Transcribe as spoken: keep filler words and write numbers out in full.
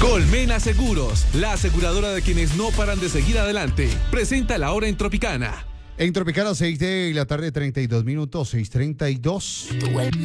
Colmena Seguros, la aseguradora de quienes no paran de seguir adelante. Presenta la hora en Tropicana. En Tropicana, seis de la tarde, treinta y dos minutos, seis treinta y dos.